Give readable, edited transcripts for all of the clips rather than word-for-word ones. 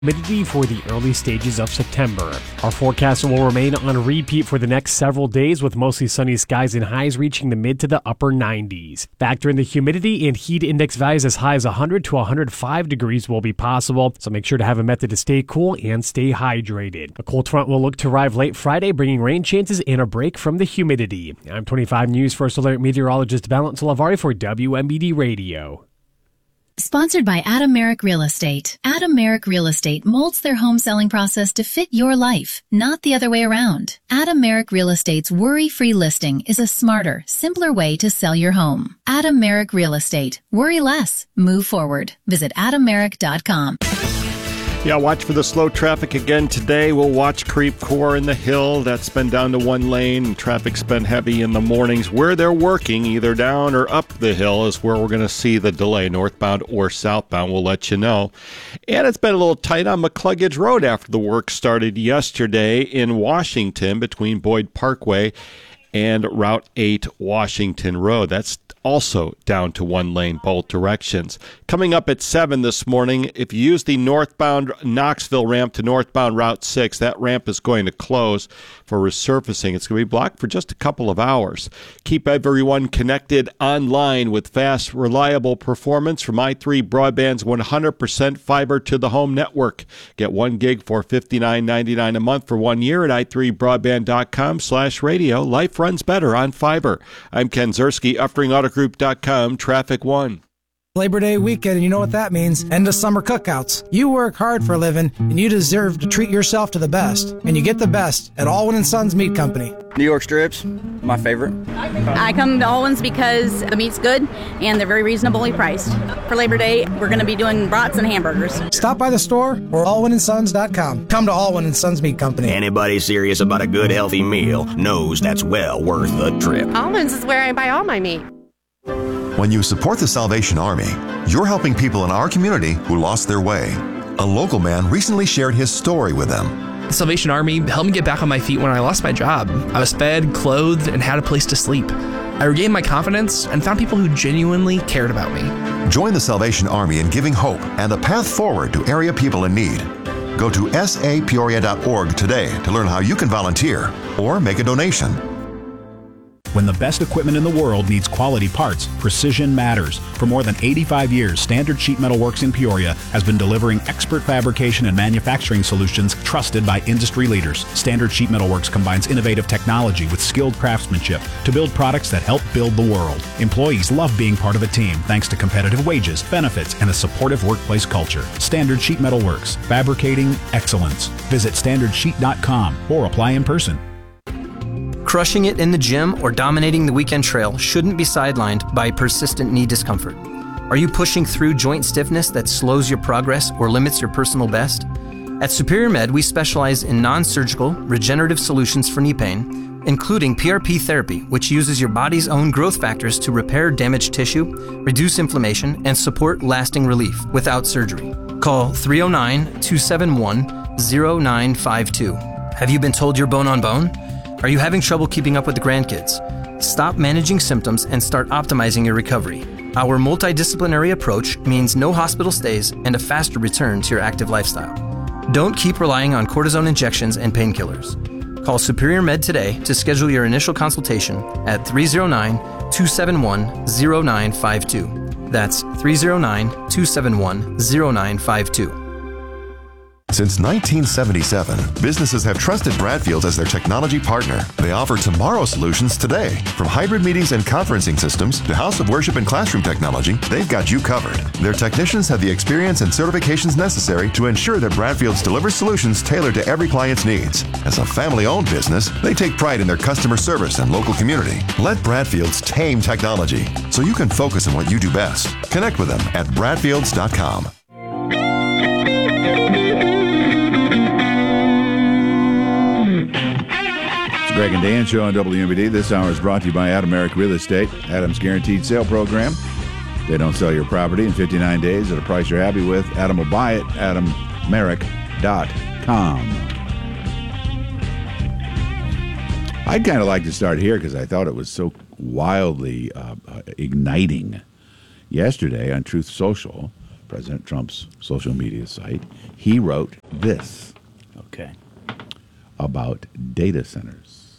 Humidity for the early stages of September. Our forecast will remain on repeat for the next several days with mostly sunny skies and highs reaching the mid to the upper 90s. Factor in the humidity and heat index values as high as 100 to 105 degrees will be possible, so make sure to have a method to stay cool and stay hydrated. A cold front will look to arrive late Friday, bringing rain chances and a break from the humidity. I'm 25 News First Alert meteorologist Valent Salavari for WMBD Radio. Sponsored by Adam Merrick Real Estate. Adam Merrick Real Estate molds their home selling process to fit your life, not the other way around. Adam Merrick Real Estate's worry-free listing is a smarter, simpler way to sell your home. Adam Merrick Real Estate. Worry less. Move forward. Visit adammerrick.com. Yeah, watch for the slow traffic again today. We'll watch Creep Core in the Hill. That's been down to one lane. Traffic's been heavy in the mornings. Where they're working, either down or up the hill, is where we're going to see the delay, northbound or southbound. We'll let you know. And it's been a little tight on McCluggage Road after the work started yesterday in Washington between Boyd Parkway and Route 8 Washington Road. That's also down to one lane, both directions. Coming up at 7 this morning, if you use the northbound Knoxville ramp to northbound Route 6, that ramp is going to close for resurfacing. It's going to be blocked for just a couple of hours. Keep everyone connected online with fast, reliable performance from i3 Broadband's 100% fiber to the home network. Get 1 gig for $59.99 a month for 1 year at i3broadband.com/radio. Life runs better on fiber. I'm Ken Zerski, UpringAutoGroup.com, Traffic One. Labor Day weekend, and you know what that means. End of summer cookouts. You work hard for a living, and you deserve to treat yourself to the best. And you get the best at Alwyn & Sons Meat Company. New York strips, my favorite. I come to Alwyn's because the meat's good, and they're very reasonably priced. For Labor Day, we're going to be doing brats and hamburgers. Stop by the store or alwynandsons.com. Come to Alwyn & Sons Meat Company. Anybody serious about a good, healthy meal knows that's well worth the trip. Alwyn's is where I buy all my meat. When you support the Salvation Army, you're helping people in our community who lost their way. A local man recently shared his story with them. The Salvation Army helped me get back on my feet when I lost my job. I was fed, clothed, and had a place to sleep. I regained my confidence and found people who genuinely cared about me. Join the Salvation Army in giving hope and a path forward to area people in need. Go to sapeoria.org today to learn how you can volunteer or make a donation. When the best equipment in the world needs quality parts, precision matters. For more than 85 years, Standard Sheet Metal Works in Peoria has been delivering expert fabrication and manufacturing solutions trusted by industry leaders. Standard Sheet Metal Works combines innovative technology with skilled craftsmanship to build products that help build the world. Employees love being part of a team thanks to competitive wages, benefits, and a supportive workplace culture. Standard Sheet Metal Works, fabricating excellence. Visit standardsheet.com or apply in person. Crushing it in the gym or dominating the weekend trail shouldn't be sidelined by persistent knee discomfort. Are you pushing through joint stiffness that slows your progress or limits your personal best? At Superior Med, we specialize in non-surgical, regenerative solutions for knee pain, including PRP therapy, which uses your body's own growth factors to repair damaged tissue, reduce inflammation, and support lasting relief without surgery. Call 309-271-0952. Have you been told you're bone on bone? Are you having trouble keeping up with the grandkids? Stop managing symptoms and start optimizing your recovery. Our multidisciplinary approach means no hospital stays and a faster return to your active lifestyle. Don't keep relying on cortisone injections and painkillers. Call Superior Med today to schedule your initial consultation at 309-271-0952. That's 309-271-0952. Since 1977, businesses have trusted Bradfield as their technology partner. They offer tomorrow's solutions today. From hybrid meetings and conferencing systems to house of worship and classroom technology, they've got you covered. Their technicians have the experience and certifications necessary to ensure that Bradfields delivers solutions tailored to every client's needs. As a family-owned business, they take pride in their customer service and local community. Let Bradfields tame technology so you can focus on what you do best. Connect with them at bradfields.com. Greg and Dan Show on WMBD. This hour is brought to you by Adam Merrick Real Estate. Adam's Guaranteed Sale Program. They don't sell your property in 59 days at a price you're happy with. Adam will buy it. AdamMerrick.com. I'd kind of like to start here because I thought it was so wildly igniting yesterday on Truth Social. President Trump's social media site, he wrote this. Okay. About data centers.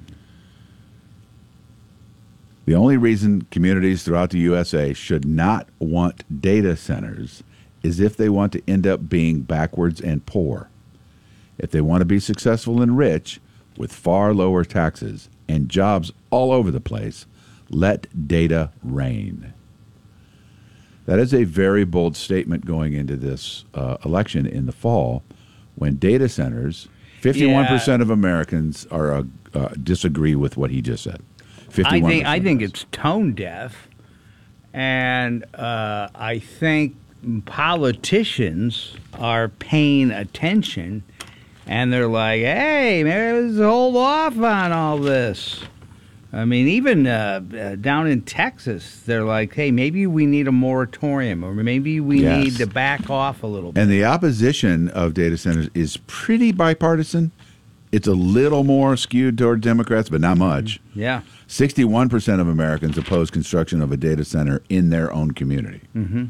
The only reason communities throughout the USA should not want data centers is if they want to end up being backwards and poor. If they want to be successful and rich with far lower taxes and jobs all over the place, let data reign. That is a very bold statement going into this election in the fall, when data centers, 51% of Americans are disagree with what he just said. 51%. I think it's tone deaf, and I think politicians are paying attention, and they're like, hey, maybe let's hold off on all this. I mean, even down in Texas, they're like, hey, maybe we need a moratorium, or maybe we need to back off a little bit. And the opposition of data centers is pretty bipartisan. It's a little more skewed toward Democrats, but not much. Yeah. 61% of Americans oppose construction of a data center in their own community. Mm-hmm.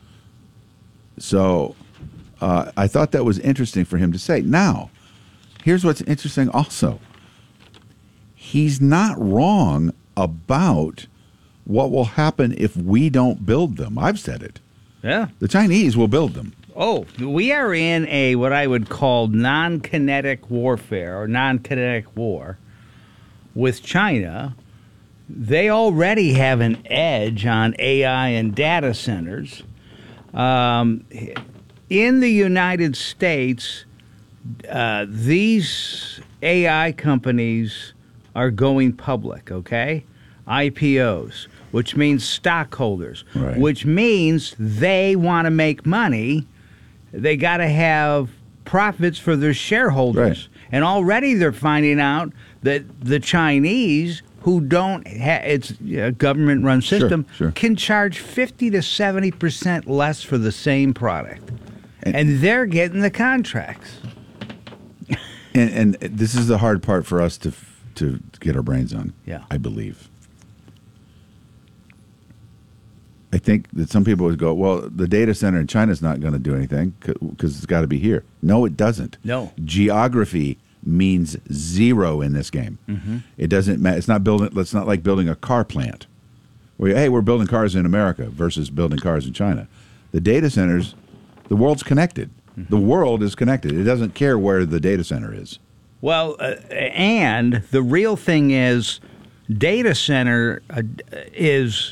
So I thought that was interesting for him to say. Now, here's what's interesting also. He's not wrong about what will happen if we don't build them. I've said it. Yeah. The Chinese will build them. Oh, we are in a what I would call non-kinetic warfare or non-kinetic war with China. They already have an edge on AI and data centers. In the United States, these AI companies are going public, okay? IPOs, which means stockholders, right. Which means they want to make money. They got to have profits for their shareholders. Right. And already they're finding out that the Chinese, who don't have, it's a government-run system, Sure. can charge 50 to 70% less for the same product. And they're getting the contracts. And this is the hard part for us to get our brains on, yeah. I believe. I think that some people would go, well, the data center in China is not going to do anything because it's got to be here. No, it doesn't. No. Geography means zero in this game. Mm-hmm. It doesn't matter. It's not like building a car plant. Hey, we're building cars in America versus building cars in China. The data centers, the world's connected. Mm-hmm. The world is connected. It doesn't care where the data center is. Well, and the real thing is, data center is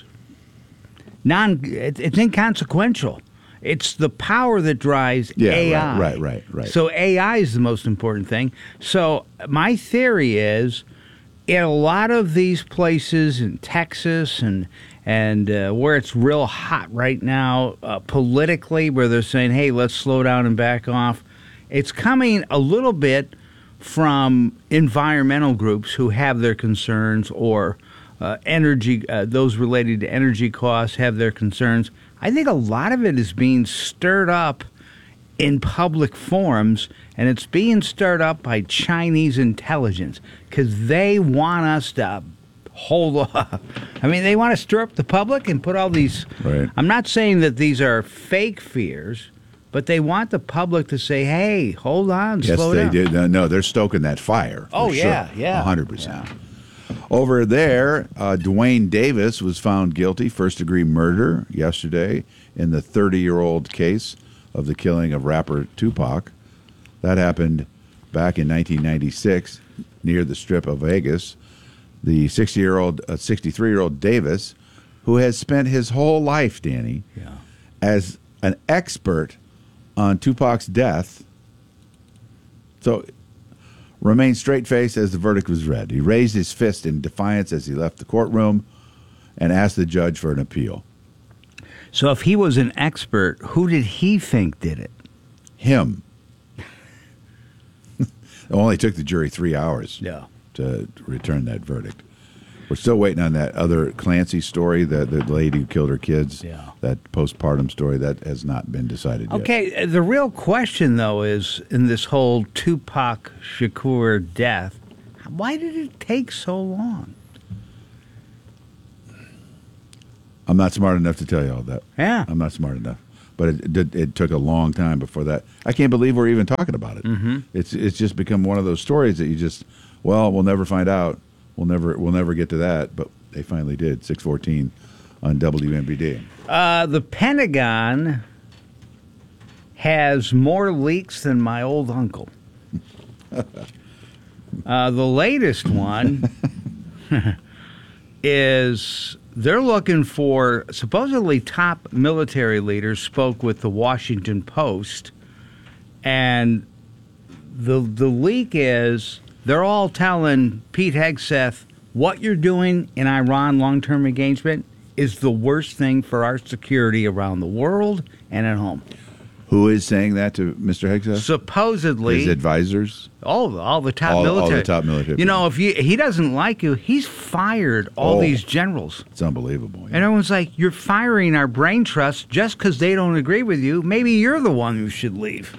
it's inconsequential. It's the power that drives AI. Right. So AI is the most important thing. So my theory is, in a lot of these places in Texas and where it's real hot right now politically, where they're saying, hey, let's slow down and back off, it's coming a little bit from environmental groups who have their concerns, or energy, those related to energy costs have their concerns. I think a lot of it is being stirred up in public forums, and it's being stirred up by Chinese intelligence because they want us to hold off. I mean, they want to stir up the public and put all these... Right. I'm not saying that these are fake fears, but they want the public to say, hey, hold on, slow down. Yes, they do. No, they're stoking that fire. Oh, yeah, sure. Yeah. 100%. Yeah. Over there, Dwayne Davis was found guilty, first-degree murder yesterday in the 30-year-old case of the killing of rapper Tupac. That happened back in 1996 near the Strip of Vegas. The 63-year-old Davis, who has spent his whole life, Danny, as an expert on Tupac's death, so remained straight-faced as the verdict was read. He raised his fist in defiance as he left the courtroom and asked the judge for an appeal. So if he was an expert, who did he think did it? Him. It only took the jury 3 hours to return that verdict. We're still waiting on that other Clancy story, the lady who killed her kids, that postpartum story. That has not been decided yet. Okay, the real question, though, is in this whole Tupac Shakur death, why did it take so long? I'm not smart enough to tell you all that. Yeah. I'm not smart enough. But it took a long time before that. I can't believe we're even talking about it. Mm-hmm. It's just become one of those stories that you just, we'll never find out. We'll never get to that. But they finally did. 6:14 on WMBD. The Pentagon has more leaks than my old uncle. The latest one is they're looking for, supposedly top military leaders spoke with the Washington Post, and the leak is they're all telling Pete Hegseth, what you're doing in Iran long-term engagement is the worst thing for our security around the world and at home. Who is saying that to Mr. Hegseth? Supposedly. His advisors? All the top military. All the top military. You know, if he doesn't like you, he's fired all these generals. It's unbelievable. Yeah. And everyone's like, you're firing our brain trust just because they don't agree with you. Maybe you're the one who should leave.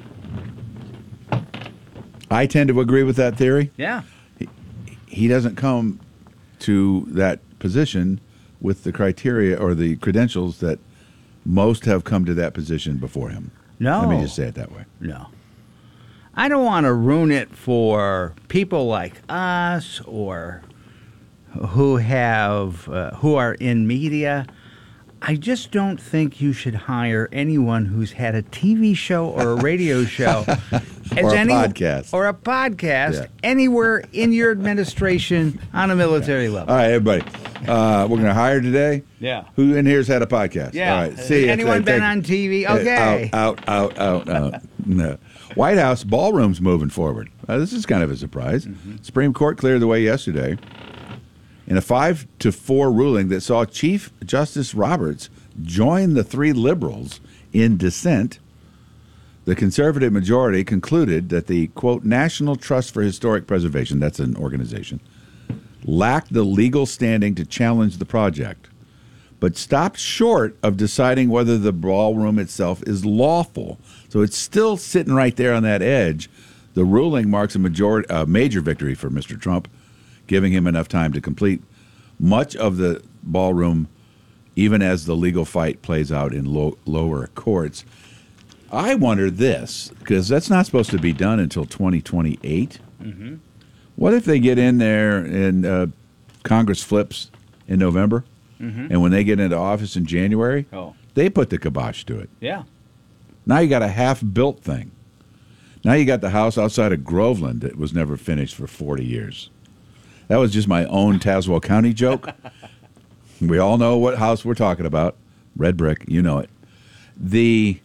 I tend to agree with that theory. Yeah. He doesn't come to that position with the criteria or the credentials that most have come to that position before him. No. Let me just say it that way. No. I don't want to ruin it for people like us or who are in media. I just don't think you should hire anyone who's had a TV show or a radio show podcast. Or a podcast anywhere in your administration on a military level. All right, everybody. We're going to hire today. Yeah. Who in here's had a podcast? Yeah. All right. See, anyone been on TV? Okay. Out. No. White House ballroom's moving forward. This is kind of a surprise. Mm-hmm. Supreme Court cleared the way yesterday in a 5-4 ruling that saw Chief Justice Roberts join the 3 liberals in dissent. The conservative majority concluded that the, quote, National Trust for Historic Preservation, that's an organization, lacked the legal standing to challenge the project, but stopped short of deciding whether the ballroom itself is lawful. So it's still sitting right there on that edge. The ruling marks a major victory for Mr. Trump, giving him enough time to complete much of the ballroom, even as the legal fight plays out in lower courts. I wonder this, because that's not supposed to be done until 2028. Mm-hmm. What if they get in there and Congress flips in November, and when they get into office in January, they put the kibosh to it? Yeah. Now you got a half-built thing. Now you got the house outside of Groveland that was never finished for 40 years. That was just my own Tazewell County joke. We all know what house we're talking about. Red brick, you know it. The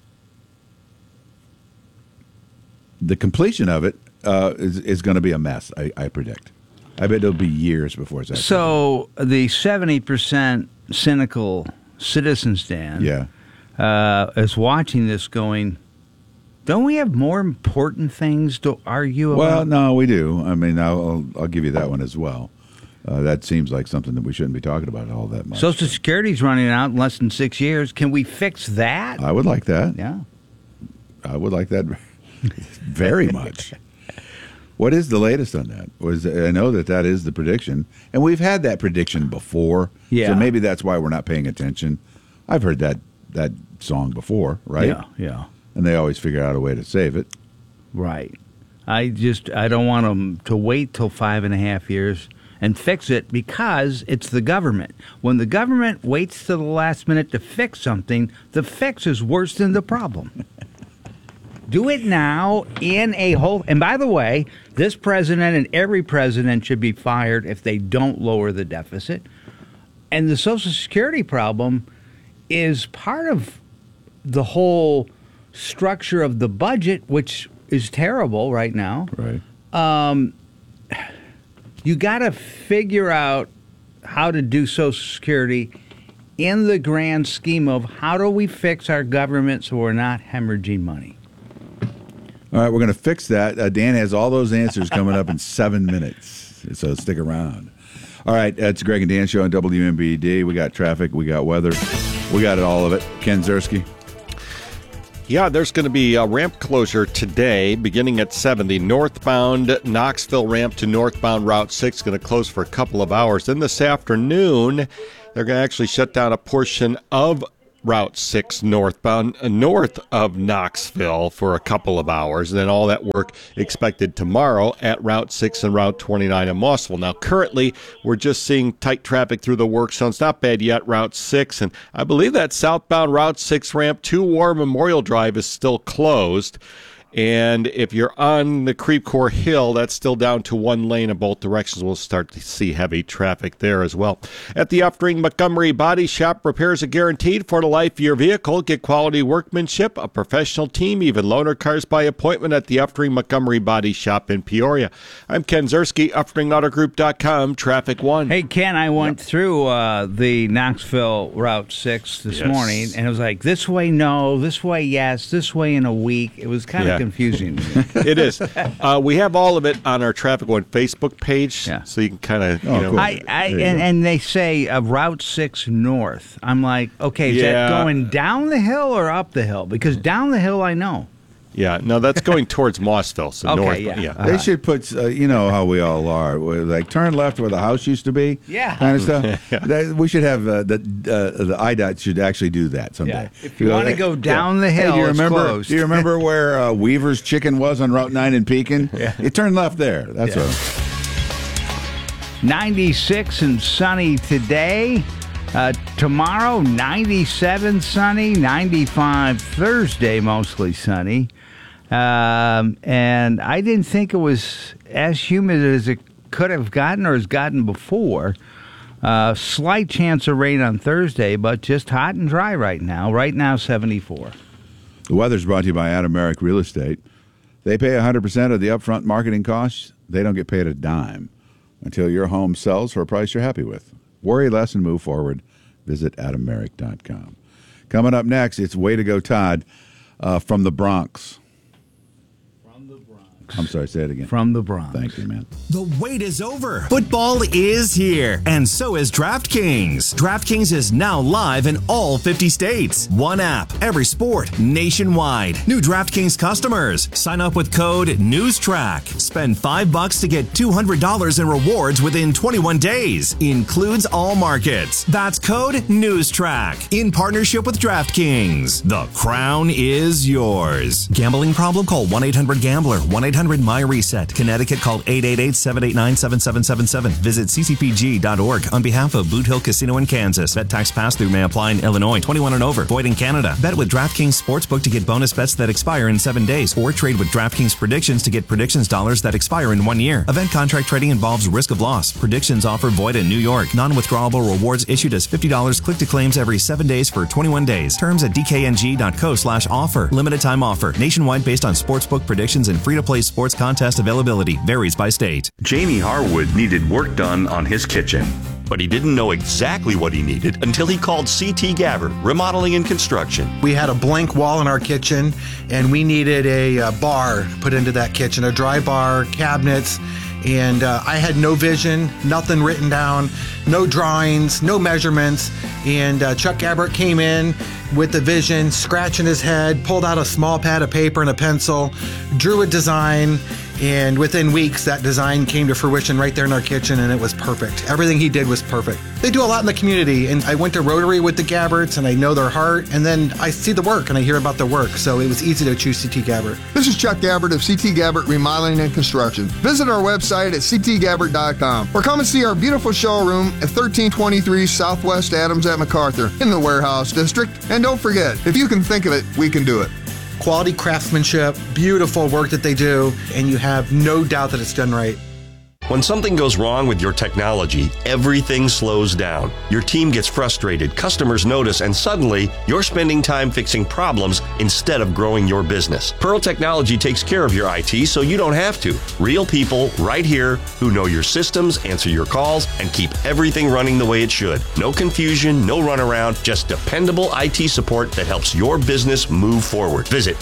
completion of it is going to be a mess, I predict. I bet it'll be years before it's actually So the 70% cynical citizen stand is watching this going, don't we have more important things to argue about? Well, no, we do. I mean, I'll give you that one as well. That seems like something that we shouldn't be talking about all that much. Social Security's running out in less than 6 years. Can we fix that? I would like that. Yeah. I would like that very much. What is the latest on that? I know that is the prediction, and we've had that prediction before. Yeah. So maybe that's why we're not paying attention. I've heard that song before, right? Yeah. And they always figure out a way to save it. Right. I don't want them to wait till 5.5 years and fix it because it's the government. When the government waits till the last minute to fix something, the fix is worse than the problem. Do it now in a whole... And by the way, this president and every president should be fired if they don't lower the deficit. And the Social Security problem is part of the whole structure of the budget, which is terrible right now. Right. You got to figure out how to do Social Security in the grand scheme of how do we fix our government so we're not hemorrhaging money. All right, we're going to fix that. Dan has all those answers coming up in 7 minutes, so stick around. All right, it's Greg and Dan show on WMBD. We got traffic, we got weather, we got all of it. Ken Ziersky. Yeah, there's going to be a ramp closure today beginning at 7. The northbound Knoxville ramp to northbound Route 6 going to close for a couple of hours. Then this afternoon, they're going to actually shut down a portion of Route 6 northbound north of Knoxville for a couple of hours. And then all that work expected tomorrow at Route 6 and Route 29 in Mossville. Now, currently, we're just seeing tight traffic through the work zone. It's not bad yet, Route 6. And I believe that southbound Route 6 ramp to War Memorial Drive is still closed. And if you're on the Creve Coeur Hill, that's still down to one lane in both directions. We'll start to see heavy traffic there as well. At the Uftring Montgomery Body Shop, repairs are guaranteed for the life of your vehicle. Get quality workmanship, a professional team, even loaner cars by appointment at the Uftring Montgomery Body Shop in Peoria. I'm Ken Zerski, UftingAutoGroup.com, Traffic 1. Hey, Ken, I went through the Knoxville Route 6 this morning, and it was like, this way no, this way yes, this way in a week. It was kind of confusing. It is. We have all of it on our Traffic One Facebook page, so you can kind of, cool. And they say Route 6 North. I'm like, okay, is that going down the hill or up the hill? Because down the hill, I know. Yeah, no, that's going towards Mossville, so north. Yeah. They should put, you know how we all are, like turn left where the house used to be, kind of stuff. We should have the IDOT should actually do that someday. Yeah. If you want to go down the hill, do you closed. Do you remember where Weaver's Chicken was on Route 9 in Pekin? You turn left there. That's what. 96 and sunny today. Tomorrow, 97 sunny, 95 Thursday, mostly sunny. And I didn't think it was as humid as it could have gotten or has gotten before. Slight chance of rain on Thursday, but just hot and dry right now. Right now, 74. The weather's brought to you by Adam Merrick Real Estate. They pay 100% of the upfront marketing costs. They don't get paid a dime until your home sells for a price you're happy with. Worry less and move forward. Visit AdamMerrick.com. Coming up next, it's Way to Go Todd from the Bronx. I'm sorry, say it again. From the Bronx. Thank you, man. The wait is over. Football is here, and so is DraftKings. DraftKings is now live in all 50 states. One app, every sport, nationwide. New DraftKings customers. Sign up with code NEWSTRACK. Spend $5 to get $200 in rewards within 21 days. Includes all markets. That's code NEWSTRACK. In partnership with DraftKings. The crown is yours. Gambling problem? Call 1-800-GAMBLER. 1-800-MY-RESET. Connecticut, call 888-789-7777. Visit ccpg.org on behalf of Boot Hill Casino in Kansas. Bet tax pass-through may apply in Illinois. 21 and over. Void in Canada. Bet with DraftKings Sportsbook to get bonus bets that expire in 7 days. Or trade with DraftKings Predictions to get predictions dollars that expire in 1 year. Event contract trading involves risk of loss. Predictions offer void in New York. Non-withdrawable rewards issued as $50 click to claims every 7 days for 21 days. Terms at dkng.co/offer. Limited time offer. Nationwide based on sportsbook predictions and free-to-play sports contest availability. Varies by state. Jamie Harwood needed work done on his kitchen, but he didn't know exactly what he needed until he called C.T. Gabbard, Remodeling and Construction. We had a blank wall in our kitchen, and we needed a bar put into that kitchen, a dry bar, cabinets, and I had no vision, nothing written down, no drawings, no measurements, and Chuck Gabbard came in with the vision, scratching his head, pulled out a small pad of paper and a pencil, drew a design, and within weeks that design came to fruition right there in our kitchen, and it was perfect. Everything he did was perfect. They do a lot in the community, and I went to Rotary with the Gabbards, and I know their heart, and then I see the work and I hear about their work, so it was easy to choose CT Gabbard. This is Chuck Gabbard of CT Gabbard Remodeling and Construction. Visit our website at ctgabbard.com or come and see our beautiful showroom at 1323 Southwest Adams at MacArthur in the Warehouse District. And don't forget, if you can think of it, we can do it. Quality craftsmanship, beautiful work that they do, and you have no doubt that it's done right. When something goes wrong with your technology, everything slows down. Your team gets frustrated, customers notice, and suddenly you're spending time fixing problems instead of growing your business. Pearl Technology takes care of your IT so you don't have to. Real people right here who know your systems, answer your calls, and keep everything running the way it should. No confusion, no runaround, just dependable IT support that helps your business move forward. Visit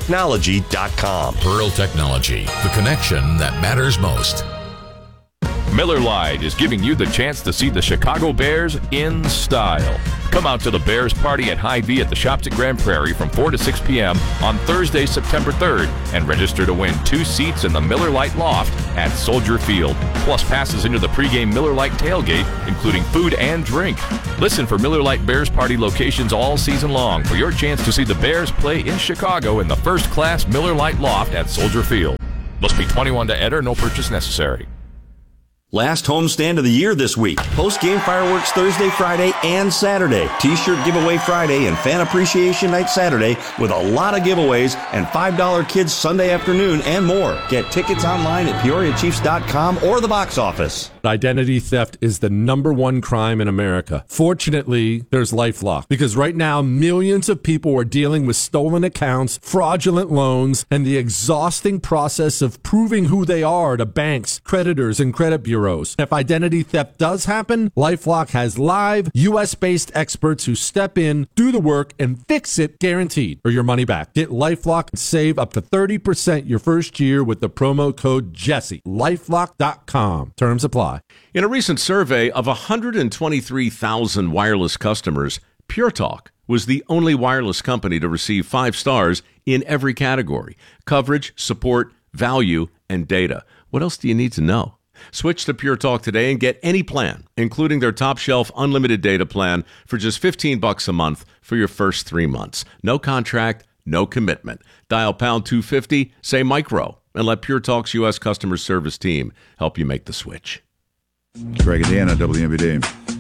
pearltechnology.com. Pearl Technology, the connection that matters most. Miller Lite is giving you the chance to see the Chicago Bears in style. Come out to the Bears party at Hy-Vee at the Shops at Grand Prairie from 4 to 6 p.m. on Thursday, September 3rd, and register to win 2 seats in the Miller Lite Loft at Soldier Field, plus passes into the pregame Miller Lite tailgate, including food and drink. Listen for Miller Lite Bears party locations all season long for your chance to see the Bears play in Chicago in the first-class Miller Lite Loft at Soldier Field. Must be 21 to enter, no purchase necessary. Last homestand of the year this week. Post-game fireworks Thursday, Friday, and Saturday. T-shirt giveaway Friday and fan appreciation night Saturday with a lot of giveaways and $5 kids Sunday afternoon and more. Get tickets online at PeoriaChiefs.com or the box office. Identity theft is the #1 crime in America. Fortunately, there's LifeLock, because right now millions of people are dealing with stolen accounts, fraudulent loans, and the exhausting process of proving who they are to banks, creditors, and credit bureaus. If identity theft does happen, LifeLock has live, U.S.-based experts who step in, do the work, and fix it guaranteed, or your money back. Get LifeLock and save up to 30% your first year with the promo code Jesse. LifeLock.com. Terms apply. In a recent survey of 123,000 wireless customers, Pure Talk was the only wireless company to receive 5 stars in every category: coverage, support, value, and data. What else do you need to know? Switch to Pure Talk today and get any plan, including their top shelf unlimited data plan, for just $15 a month for your first 3 months. No contract, no commitment. Dial pound 250, say micro, and let Pure Talk's U.S. customer service team help you make the switch. Greg and Dan on WMBD.